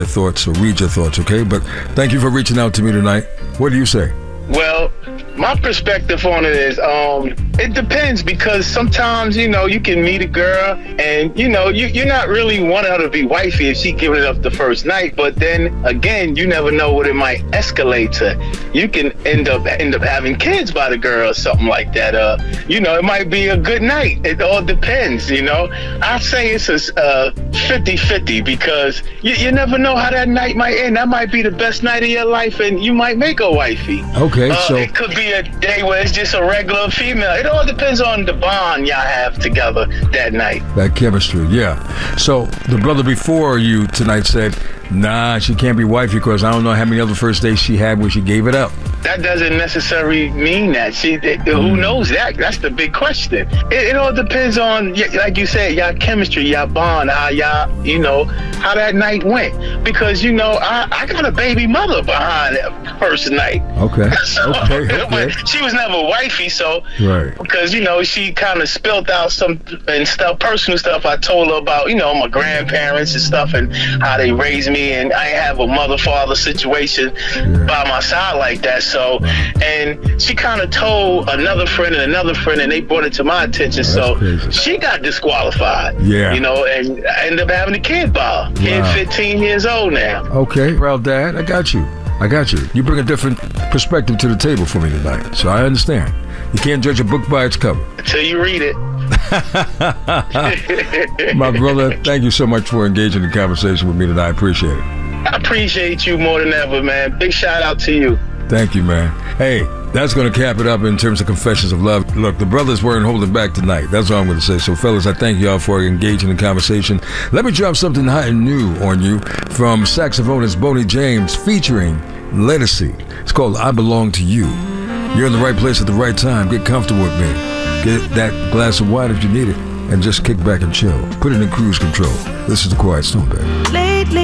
thoughts or read your thoughts, okay? But thank you for reaching out to me tonight. What do you say? Well, my perspective on it is, it depends, because sometimes, you know, you can meet a girl and, you know, you're not really wanting her to be wifey if she giving it up the first night. But then again, you never know what it might escalate to. You can end up having kids by the girl or something like that. You know, it might be a good night. It all depends, you know. I say it's a 50-50, because you never know how that night might end. That might be the best night of your life and you might make a wifey. Okay, so it could be a day where it's just a regular female. It all depends on the bond y'all have together that night. that chemistry, yeah. So the brother before you tonight said, nah, she can't be wifey because I don't know how many other first dates she had where she gave it up. That doesn't necessarily mean that. Who knows that? That's the big question. It all depends on, like you said, y'all chemistry, y'all bond, how y'all, you know, how that night went. Because, you know, I got a baby mother behind that first night. Okay. So, Okay. she was never wifey, so Right. because, you know, she kind of spilled out some personal stuff I told her about, you know, my grandparents and stuff and how they raised me, and I ain't have a mother-father situation by my side like that. So, and she kind of told another friend, and they brought it to my attention. So crazy. she got disqualified. Yeah. You know, and I ended up having a kid by her. Kid 15 years old now. Okay, proud dad, I got you. You bring a different perspective to the table for me tonight, so I understand. You can't judge a book by its cover. Until you read it. My brother, thank you so much for engaging in conversation with me tonight. I appreciate it. I appreciate you more than ever, man. Big shout out to you. Thank you, man. Hey, that's going to cap it up in terms of confessions of love. Look, the brothers weren't holding back tonight. That's all I'm going to say. So, fellas, I thank y'all for engaging in conversation. Let me drop something hot and new on you from saxophonist Boney James featuring Ledisi. It's called I Belong to You. You're in the right place at the right time. Get comfortable with me. Get that glass of wine if you need it, and just kick back and chill. Put it in cruise control. This is The Quiet Storm, baby.